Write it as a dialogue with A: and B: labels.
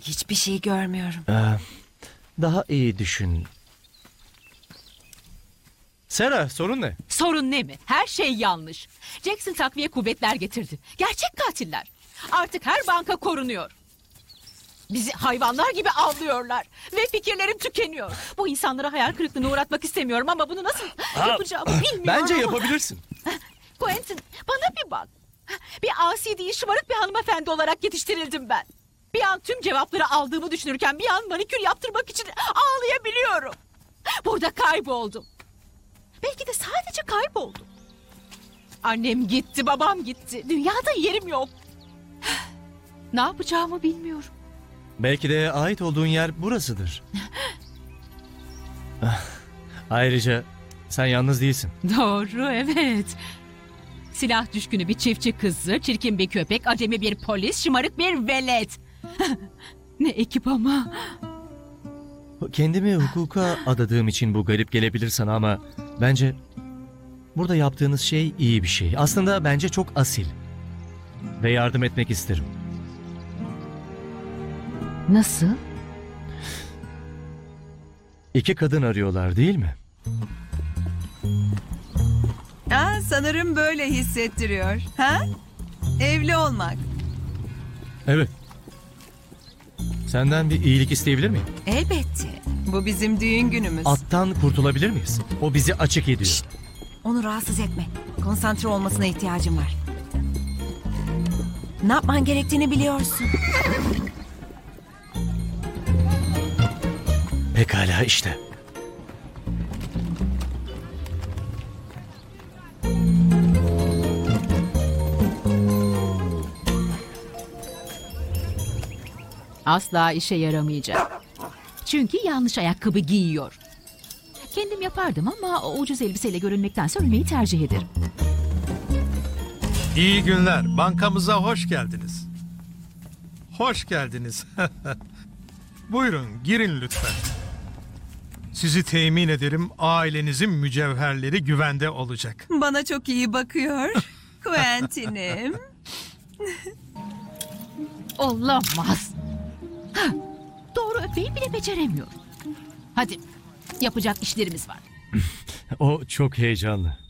A: Hiçbir şey görmüyorum.
B: Daha iyi düşün. Sarah, sorun ne?
C: Sorun ne mi? Her şey yanlış. Jackson takviye kuvvetler getirdi. Gerçek katiller. Artık her banka korunuyor. Bizi hayvanlar gibi avlıyorlar. Ve fikirlerim tükeniyor. Bu insanları hayal kırıklığına uğratmak istemiyorum ama bunu nasıl yapacağımı bilmiyorum.
B: Bence
C: ama-
B: yapabilirsin.
C: Quentin, bana bir bak. Bir asi değil, şımarık bir hanımefendi olarak yetiştirildim ben. Bir an tüm cevapları aldığımı düşünürken bir an manikür yaptırmak için ağlayabiliyorum. Burada kayboldum. Belki de sadece kayboldum. Annem gitti, babam gitti. Dünyada yerim yok. Ne yapacağımı bilmiyorum.
B: Belki de ait olduğun yer burasıdır. Ayrıca sen yalnız değilsin.
C: Doğru, evet. Silah düşkünü bir çiftçi kızı, çirkin bir köpek, acemi bir polis, şımarık bir velet. Ne ekip ama.
B: Kendimi hukuka adadığım için bu garip gelebilir sana ama bence burada yaptığınız şey iyi bir şey. Aslında bence çok asil. Ve yardım etmek isterim.
C: Nasıl?
B: İki kadın arıyorlar değil mi?
A: Sanırım böyle hissettiriyor. Ha? Evli olmak.
B: Evet. Senden bir iyilik isteyebilir miyim?
A: Elbette. Bu bizim düğün günümüz.
B: Attan kurtulabilir miyiz? O bizi açık ediyor.
A: Onu rahatsız etme. Konsantre olmasına ihtiyacım var. Ne yapman gerektiğini biliyorsun.
B: Pekala işte.
C: Asla işe yaramayacak. Çünkü yanlış ayakkabı giyiyor. Kendim yapardım ama o ucuz elbiseyle görünmektense ölmeyi tercih ederim.
D: İyi günler. Bankamıza hoş geldiniz. Hoş geldiniz. Buyurun girin lütfen. Sizi temin ederim ailenizin mücevherleri güvende olacak.
A: Bana çok iyi bakıyor. Quentin'im.
C: Olamaz. Hah, doğru öpmeyi bile beceremiyor. Hadi yapacak işlerimiz var.
B: O çok heyecanlı.